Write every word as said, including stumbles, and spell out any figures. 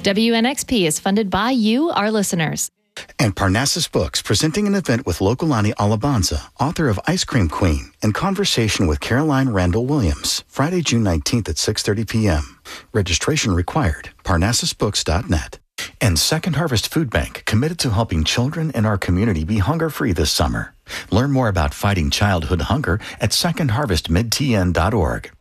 W N X P is funded by you, our listeners. And Parnassus Books, presenting an event with Lokalani Alabanza, author of Ice Cream Queen, in conversation with Caroline Randall Williams, Friday, June nineteenth at six thirty p.m. Registration required. Parnassus Books dot net. And Second Harvest Food Bank, committed to helping children in our community be hunger-free this summer. Learn more about fighting childhood hunger at second harvest mid t n dot org.